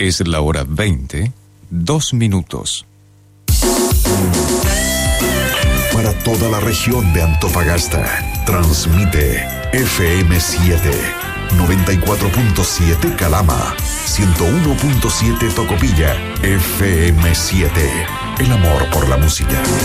Es la hora 20, 2 minutos. Para toda la región de Antofagasta, transmite FM7, 94.7 Calama, 101.7 Tocopilla, FM7. El amor por la música.